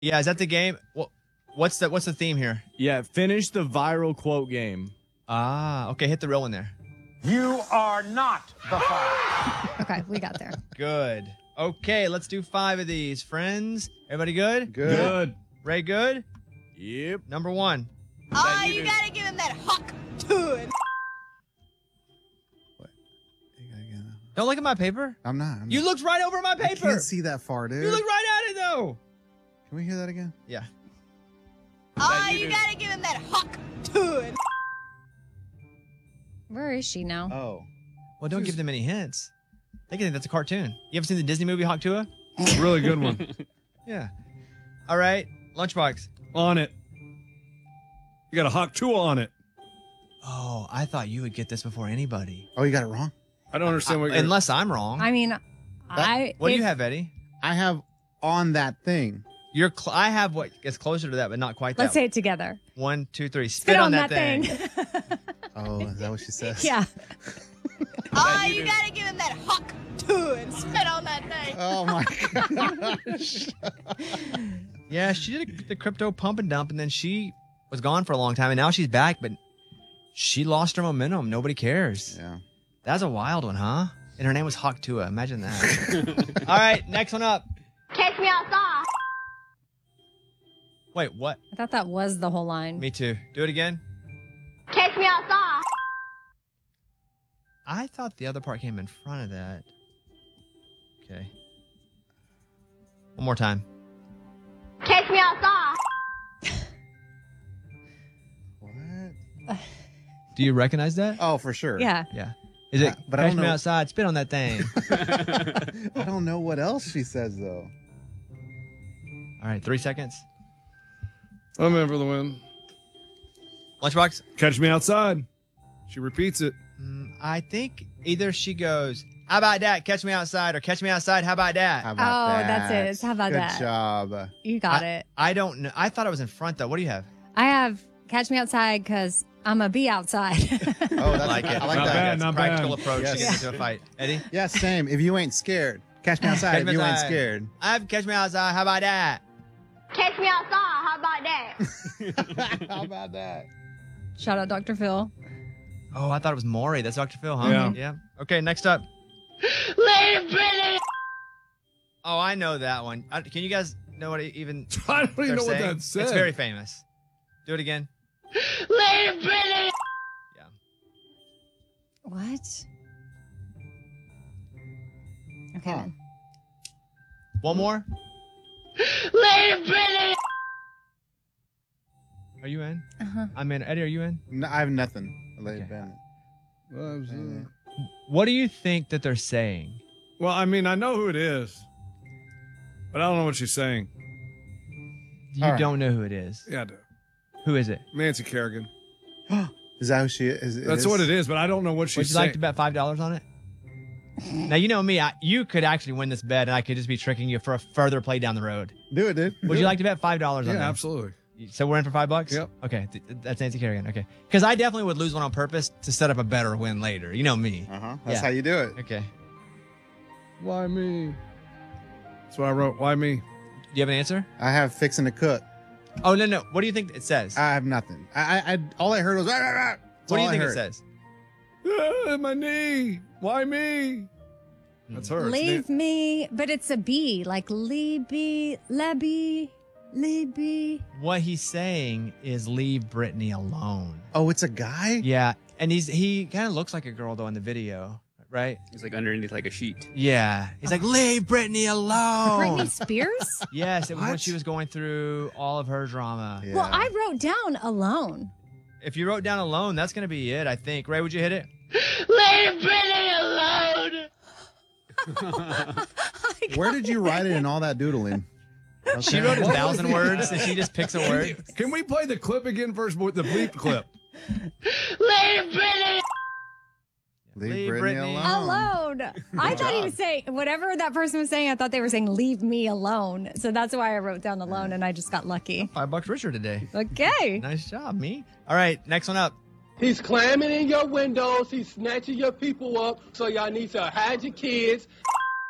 Yeah, is that the game? Well, what's the theme here? Yeah, finish the viral quote game. Ah, okay, hit the real one there. You are not the father. Okay, we got there. Good. Okay, let's do 5 of these, friends. Everybody good? Good. Ray good? Yep. Number 1. Oh, you gotta give him that huck to it. Don't look at my paper. I'm not. You looked right over my I paper. can't see that far, dude. You looked right at it, though. Can we hear that again? Yeah. Oh, you gotta give him that huck to it. Where is she now? Oh. Well, don't give them any hints. They can think that's a cartoon. You ever seen the Disney movie Hawk Tuah? Really good one. Yeah. All right. Lunchbox. On it. You got a Hawk Tuah on it. Oh, I thought you would get this before anybody. Oh, you got it wrong? I don't understand what you're... Unless I'm wrong. I mean, What do you have, Eddie? I have on that thing. I have what gets closer to that, but not quite let's that. say it together. 1, 2, 3. Spit on that thing. Oh, is that what she says? Yeah. Oh, you gotta give him that huck to it. Spit on that thing. Oh, my gosh. Yeah, she did the crypto pump and dump, and then she was gone for a long time, and now she's back, but she lost her momentum. Nobody cares. Yeah. That's a wild one, huh? And her name was Hawk Tuah. Imagine that. All right, next one up. Catch me outside. Wait, what? I thought that was the whole line. Me too. Do it again. Catch me outside. I thought the other part came in front of that. Okay. One more time. Catch me outside. What? Do you recognize that? Oh, for sure. Yeah. Yeah. Is it, but I catch don't me know. outside, spit on that thing. I don't know what else she says, though. All right, 3 seconds. I'm in for the win. Lunchbox? Catch me outside. She repeats it. I think either she goes, how about that? Catch me outside, or catch me outside, how about that? How about Oh, that? that's it. It's how about Good that? job. You got it. I don't know. I thought it was in front, though. What do you have? I have catch me outside because I'm a bee outside. Oh, that's, I like it. I like Not that. bad, That's a not practical bad. approach to Yes. get into a fight. Eddie? Yeah, same. If you ain't scared, catch me outside. Catch If me you ain't outside. scared. I have catch me outside, how about that? Catch me outside. How about that? How about that? Shout out Dr. Phil. Oh, I thought it was Maury. That's Dr. Phil, huh? Yeah. Yeah. Okay, next up. Leave Brittany. Oh, I know that one. Can you guys know what even I don't even they're know what saying? that said. It's very famous. Do it again. Leave Brittany. Yeah. What? Okay. Huh. then. One more. Leave Brittany. Are you in? Uh-huh. I'm in. Eddie, are you in? No, I have nothing. Let it Okay. bend. What do you think that they're saying? Well, I mean, I know who it is, but I don't know what she's saying. You All right. don't know who it is. Yeah, I do. Who is it? Nancy Kerrigan. Is that who she is? That's what it is, but I don't know what Would she's you saying. like to bet $5 on it? Now, you know me. You could actually win this bet, and I could just be tricking you for a further play down the road. Do it, dude. Would you like to bet $5 on Yeah, that? absolutely. So we're in for $5? Yep. Okay, that's Nancy Kerrigan. Okay. Because I definitely would lose one on purpose to set up a better win later. You know me. Uh-huh. That's Yeah. how you do it. Okay. Why me? That's what I wrote. Why me? Do you have an answer? I have fixing to cook. Oh, no. What do you think it says? I have nothing. I all I heard was. That's What do you all I think it heard. says? Ah, my knee. Why me? That's her. It's Leave me, but it's a bee, like Libby, Libby. What he's saying is leave Brittany alone. Oh, it's a guy. Yeah, and he kind of looks like a girl though in the video, right? He's like underneath like a sheet. Yeah, he's like leave Brittany alone. Britney Spears? Yes, it was when What? she was going through all of her drama. Yeah. Well, I wrote down alone. If you wrote down alone, that's gonna be it. I think. Ray, would you hit it? Leave Brittany alone. Where did you write it in all that doodling? She wrote 1,000 words, and she just picks a word. Can we play the clip again first? The bleep clip. Leave Brittany. Leave Brittany Brittany alone. Alone. I thought he was saying, whatever that person was saying, I thought they were saying, leave me alone. So that's why I wrote down alone, and I just got lucky. $5 richer today. Okay. Nice job, me. All right, next one up. He's climbing in your windows. He's snatching your people up. So y'all need to hide your kids.